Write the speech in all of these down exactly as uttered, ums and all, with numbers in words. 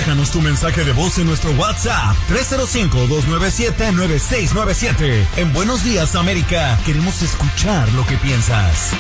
Déjanos tu mensaje de voz en nuestro WhatsApp tres cero cinco, dos nueve siete, nueve seis nueve siete. En Buenos Días, América, queremos escuchar lo que piensas.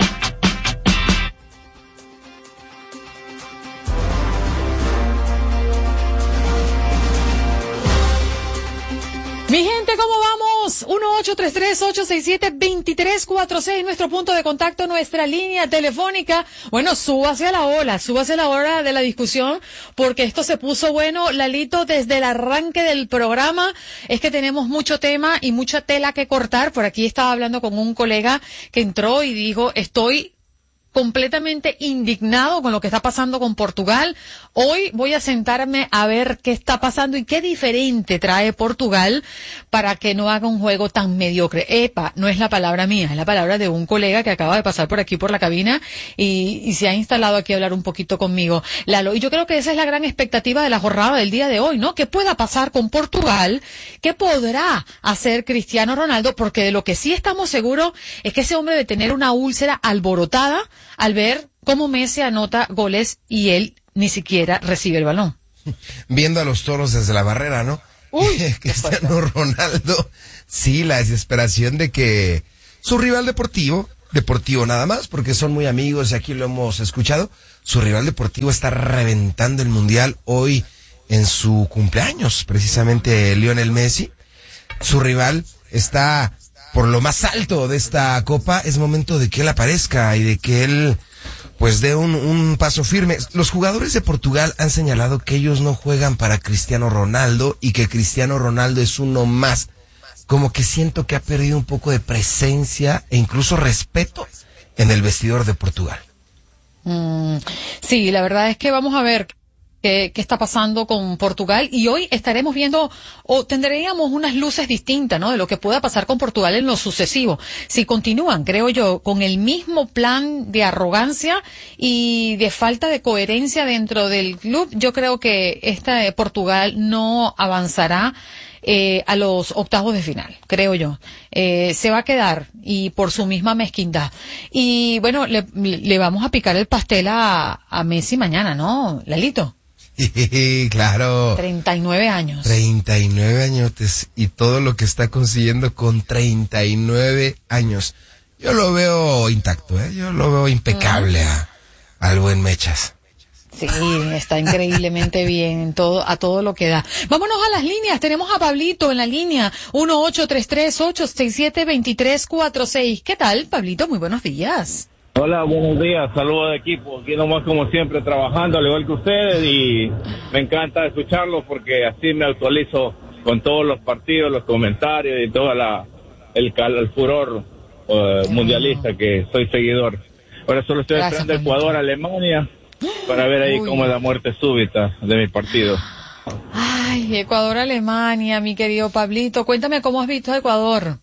Mi gente, ¿cómo vamos? uno ocho tres tres, ocho seis siete, dos tres cuatro seis, nuestro punto de contacto, nuestra línea telefónica. Bueno, súbase a la ola, súbase a la hora de la discusión, porque esto se puso bueno, Lalito, desde el arranque del programa. Es que tenemos mucho tema y mucha tela que cortar. Por aquí estaba hablando con un colega que entró y dijo, estoy completamente indignado con lo que está pasando con Portugal. Hoy voy a sentarme a ver qué está pasando y qué diferente trae Portugal para que no haga un juego tan mediocre. Epa, no es la palabra mía, es la palabra de un colega que acaba de pasar por aquí por la cabina y, y se ha instalado aquí a hablar un poquito conmigo. Lalo, y yo creo que esa es la gran expectativa de la jornada del día de hoy, ¿no? ¿Qué pueda pasar con Portugal? ¿Qué podrá hacer Cristiano Ronaldo? Porque de lo que sí estamos seguros es que ese hombre debe tener una úlcera alborotada al ver cómo Messi anota goles y él ni siquiera recibe el balón. Viendo a los toros desde la barrera, ¿no? Uy, Cristiano Ronaldo, sí, la desesperación de que su rival deportivo, deportivo nada más, porque son muy amigos y aquí lo hemos escuchado, su rival deportivo está reventando el mundial hoy en su cumpleaños, precisamente Lionel Messi. Su rival está por lo más alto de esta copa, es momento de que él aparezca y de que él pues dé un, un paso firme. Los jugadores de Portugal han señalado que ellos no juegan para Cristiano Ronaldo y que Cristiano Ronaldo es uno más. Como que siento que ha perdido un poco de presencia e incluso respeto en el vestidor de Portugal. Mm, sí, la verdad es que vamos a ver qué, qué está pasando con Portugal y hoy estaremos viendo o tendríamos unas luces distintas, ¿no? De lo que pueda pasar con Portugal en lo sucesivo. Si continúan, creo yo, con el mismo plan de arrogancia y de falta de coherencia dentro del club, yo creo que esta de Portugal no avanzará Eh, a los octavos de final, creo yo. Eh, se va a quedar y por su misma mezquindad. Y bueno, le, le vamos a picar el pastel a, a Messi mañana, ¿no, Lalito? Claro. treinta y nueve años. treinta y nueve añotes y todo lo que está consiguiendo con treinta y nueve años. Yo lo veo intacto, ¿eh? Yo lo veo impecable mm. a, al buen Mechas. Sí, está increíblemente bien todo, a todo lo que da. Vámonos a las líneas. Tenemos a Pablito en la línea uno ocho tres tres, ocho seis siete, dos tres cuatro seis. ¿Qué tal, Pablito? Muy buenos días. Hola, buenos días. Saludos de equipo. Aquí nomás como siempre trabajando al igual que ustedes y me encanta escucharlos porque así me actualizo con todos los partidos, los comentarios y todo la, el, el furor uh, mundialista que soy seguidor. Ahora solo estoy Gracias, esperando Ecuador, Alemania, para ver ahí Uy. cómo es la muerte súbita de mi partido. Ay, Ecuador-Alemania, mi querido Pablito. Cuéntame cómo has visto a Ecuador.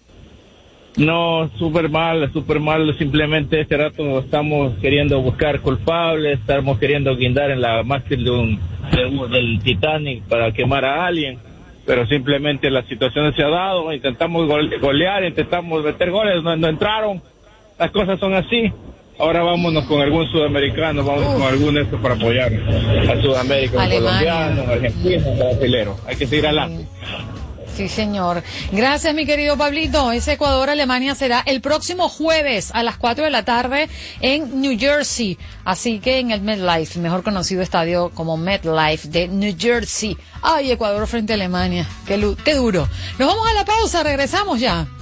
No, súper mal, súper mal. Simplemente este rato estamos queriendo buscar culpables, estamos queriendo guindar en la mástil de un, de un, del Titanic para quemar a alguien. Pero simplemente la situación se ha dado, intentamos golear, intentamos meter goles, no, no entraron. Las cosas son así. Ahora vámonos con algún sudamericano, vamos Uf. con algún esto para apoyar a Sudamérica, un colombiano, un argentino, un brasilero. Hay que seguir adelante. Sí, señor. Gracias, mi querido Pablito. Ese Ecuador-Alemania será el próximo jueves a las cuatro de la tarde en New Jersey. Así que en el MetLife, mejor conocido estadio como MetLife de New Jersey. Ay, Ecuador frente a Alemania. Qué, qué duro. Nos vamos a la pausa, regresamos ya.